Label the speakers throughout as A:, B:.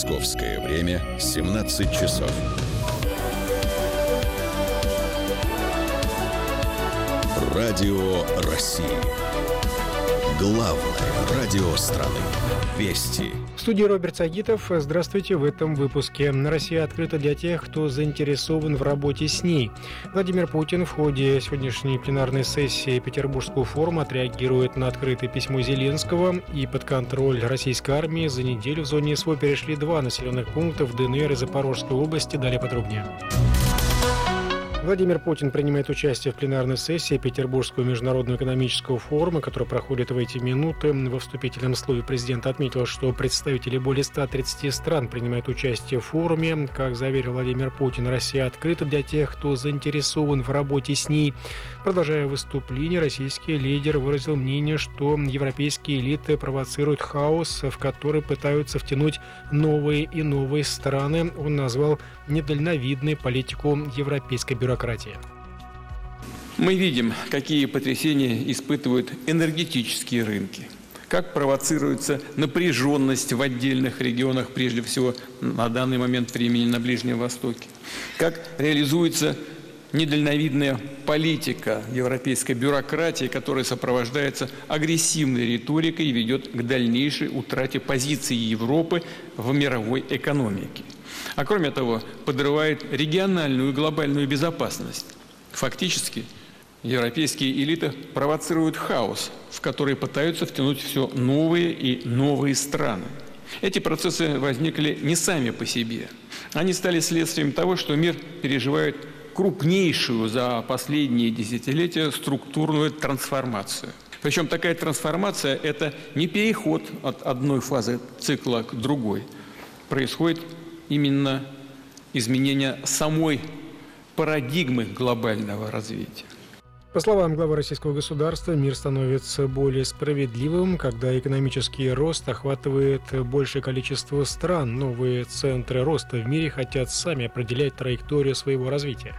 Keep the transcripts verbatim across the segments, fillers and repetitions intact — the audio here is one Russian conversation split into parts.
A: Московское время семнадцать часов. Радио России. Главное радио страны. Вести.
B: В студии Роберт Сагитов. Здравствуйте. В этом выпуске. Россия открыта для тех, кто заинтересован в работе с ней. Владимир Путин в ходе сегодняшней пленарной сессии Петербургского форума отреагирует на открытое письмо Зеленского. И под контроль российской армии за неделю в зоне СВО перешли два населенных пункта в ДНР и Запорожской области. Далее подробнее. Владимир Путин принимает участие в пленарной сессии Петербургского международного экономического форума, который проходит в эти минуты. Во вступительном слове президент отметил, что представители более ста тридцати стран принимают участие в форуме. Как заверил Владимир Путин, Россия открыта для тех, кто заинтересован в работе с ней. Продолжая выступление, российский лидер выразил мнение, что европейские элиты провоцируют хаос, в который пытаются втянуть новые и новые страны. Он назвал недальновидной политику европейской бюрократии.
C: Мы видим, какие потрясения испытывают энергетические рынки, как провоцируется напряженность в отдельных регионах, прежде всего на данный момент времени на Ближнем Востоке, как реализуется недальновидная политика европейской бюрократии, которая сопровождается агрессивной риторикой и ведет к дальнейшей утрате позиции Европы в мировой экономике. А кроме того, подрывает региональную и глобальную безопасность. Фактически, европейские элиты провоцируют хаос, в который пытаются втянуть все новые и новые страны. Эти процессы возникли не сами по себе. Они стали следствием того, что мир переживает крупнейшую за последние десятилетия структурную трансформацию. Причем такая трансформация – это не переход от одной фазы цикла к другой. Происходит именно изменение самой парадигмы глобального развития.
B: По словам главы российского государства, мир становится более справедливым, когда экономический рост охватывает большее количество стран. Новые центры роста в мире хотят сами определять траекторию своего развития.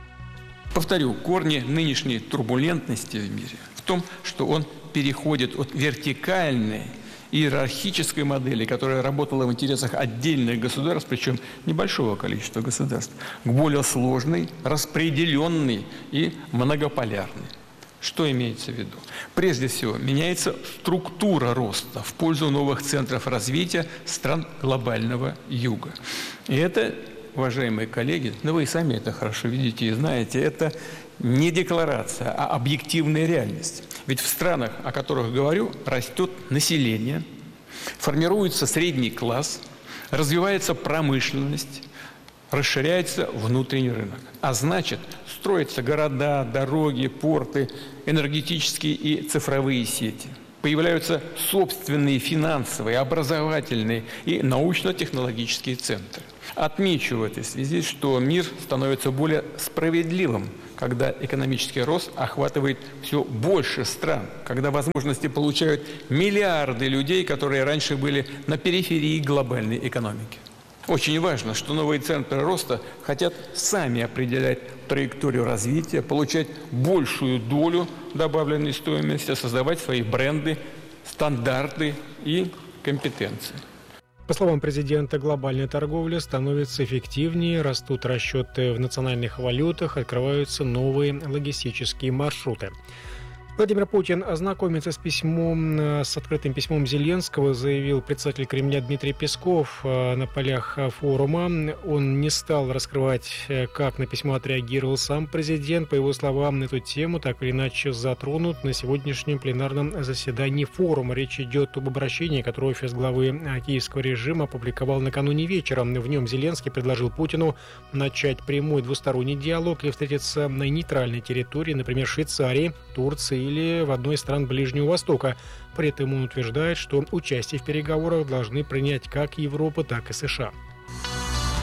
C: Повторю, корни нынешней турбулентности в мире в том, что он переходит от вертикальной иерархической модели, которая работала в интересах отдельных государств, причем небольшого количества государств, к более сложной, распределенной и многополярной. Что имеется в виду? Прежде всего, меняется структура роста в пользу новых центров развития стран глобального юга. И это, уважаемые коллеги, ну вы и сами это хорошо видите и знаете, это не декларация, а объективная реальность. Ведь в странах, о которых говорю, растет население, формируется средний класс, развивается промышленность, расширяется внутренний рынок. А значит, строятся города, дороги, порты, энергетические и цифровые сети. Появляются собственные финансовые, образовательные и научно-технологические центры. Отмечу в этой связи, что мир становится более справедливым, когда экономический рост охватывает все больше стран, когда возможности получают миллиарды людей, которые раньше были на периферии глобальной экономики. Очень важно, что новые центры роста хотят сами определять траекторию развития, получать большую долю добавленной стоимости, создавать свои бренды, стандарты и компетенции.
B: По словам президента, глобальная торговля становится эффективнее, растут расчеты в национальных валютах, открываются новые логистические маршруты. Владимир Путин ознакомится с письмом, с открытым письмом Зеленского, заявил председатель Кремля Дмитрий Песков на полях форума. Он не стал раскрывать, как на письмо отреагировал сам президент. По его словам, эту тему так или иначе затронут на сегодняшнем пленарном заседании форума. Речь идет об обращении, которое офис главы киевского режима опубликовал накануне вечером. В нем Зеленский предложил Путину начать прямой двусторонний диалог и встретиться на нейтральной территории, например, Швейцарии, Турции или в одной из стран Ближнего Востока. При этом он утверждает, что участие в переговорах должны принять как Европа, так и США.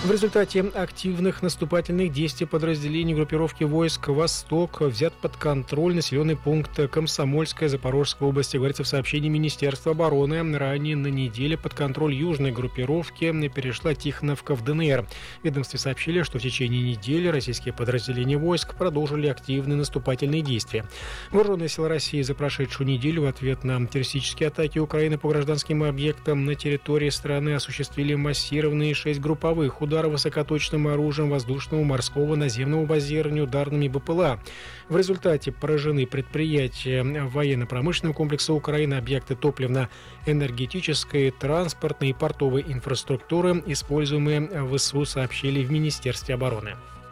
B: В результате активных наступательных действий подразделений группировки войск «Восток» взят под контроль населенный пункт Комсомольская Запорожской области, говорится в сообщении Министерства обороны. Ранее на неделе под контроль южной группировки перешла Тихоновка в ДНР. В ведомстве сообщили, что в течение недели российские подразделения войск продолжили активные наступательные действия. Вооруженные силы России за прошедшую неделю в ответ на террористические атаки Украины по гражданским объектам на территории страны осуществили массированные шесть групповых ударов высокоточным оружием воздушного, морского, наземного базирования, ударными БПЛА. В результате поражены предприятия военно-промышленного комплекса Украины, объекты топливно-энергетической, транспортной и портовой инфраструктуры, используемые ВСУ, сообщили в Министерстве обороны.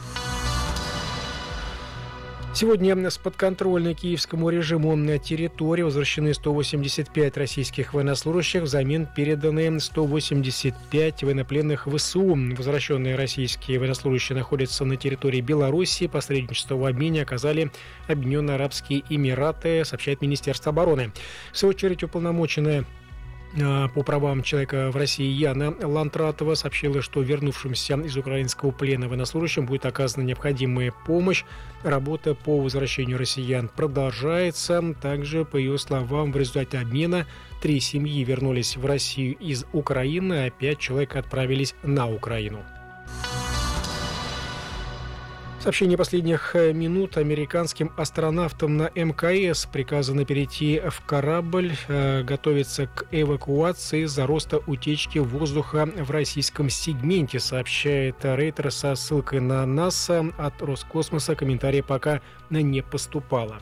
B: Сегодня с подконтрольной киевскому режиму на территории возвращены сто восемьдесят пять российских военнослужащих, взамен переданы сто восемьдесят пять военнопленных ВСУ. Возвращенные российские военнослужащие находятся на территории Беларуси. Посредничество в обмене оказали Объединенные Арабские Эмираты, сообщает Министерство обороны. В свою очередь, уполномоченная по правам человека в России Яна Лантратова сообщила, что вернувшимся из украинского плена военнослужащим будет оказана необходимая помощь. Работа по возвращению россиян продолжается. Также, по ее словам, в результате обмена три семьи вернулись в Россию из Украины, а пять человек отправились на Украину. Сообщение последних минут: американским астронавтам на эм ка эс приказано перейти в корабль, э, готовиться к эвакуации из-за роста утечки воздуха в российском сегменте, сообщает Рейтер со ссылкой на НАСА. От Роскосмоса комментария пока не поступало.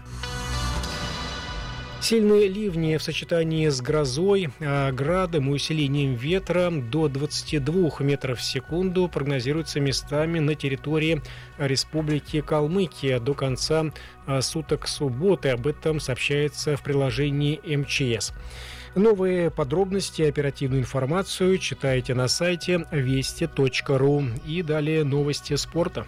B: Сильные ливни в сочетании с грозой, градом и усилением ветра до двадцати двух метров в секунду прогнозируются местами на территории Республики Калмыкия до конца суток субботы. Об этом сообщается в приложении эм че эс. Новые подробности, оперативную информацию читайте на сайте вести точка ру. И далее новости спорта.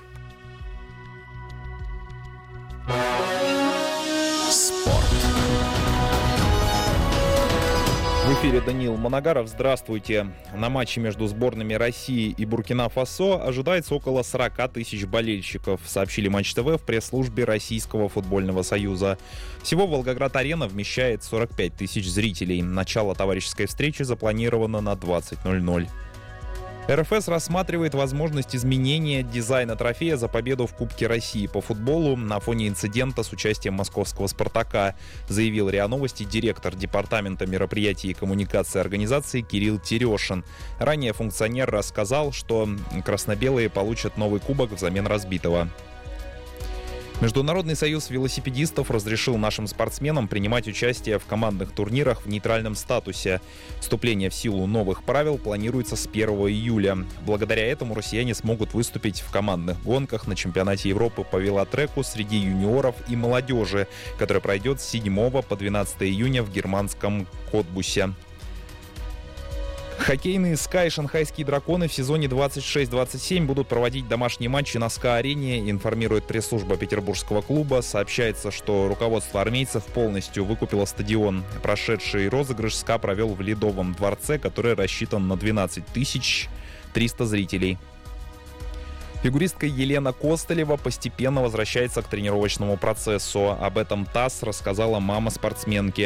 D: В эфире Даниил Манагаров. Здравствуйте. На матче между сборными России и Буркина-Фасо ожидается около сорок тысяч болельщиков, сообщили Матч ТВ в пресс-службе Российского футбольного союза. Всего Волгоград-арена вмещает сорок пять тысяч зрителей. Начало товарищеской встречи запланировано на двадцать ноль ноль. эр эф эс рассматривает возможность изменения дизайна трофея за победу в Кубке России по футболу на фоне инцидента с участием московского «Спартака», заявил РИА Новости директор департамента мероприятий и коммуникации организации Кирилл Терешин. Ранее функционер рассказал, что красно-белые получат новый кубок взамен разбитого. Международный союз велосипедистов разрешил нашим спортсменам принимать участие в командных турнирах в нейтральном статусе. Вступление в силу новых правил планируется с первого июля. Благодаря этому россияне смогут выступить в командных гонках на чемпионате Европы по велотреку среди юниоров и молодежи, который пройдет с седьмого по двенадцатое июня в германском Котбусе. Хоккейные «СКА» и «Шанхайские драконы» в сезоне двадцать шесть двадцать семь будут проводить домашние матчи на СКА-арене, информирует пресс-служба петербургского клуба. Сообщается, что руководство армейцев полностью выкупило стадион. Прошедший розыгрыш «СКА» провел в Ледовом дворце, который рассчитан на двенадцать тысяч триста зрителей. Фигуристка Елена Костылева постепенно возвращается к тренировочному процессу. Об этом ТАСС рассказала мама спортсменки.